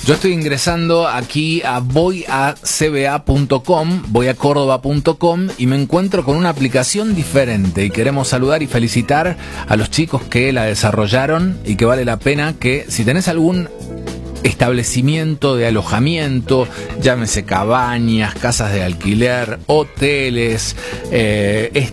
Yo estoy ingresando aquí a voyacba.com y me encuentro con una aplicación diferente y queremos saludar y felicitar a los chicos que la desarrollaron y que vale la pena que si tenés algún establecimiento de alojamiento, llámese cabañas, casas de alquiler, hoteles,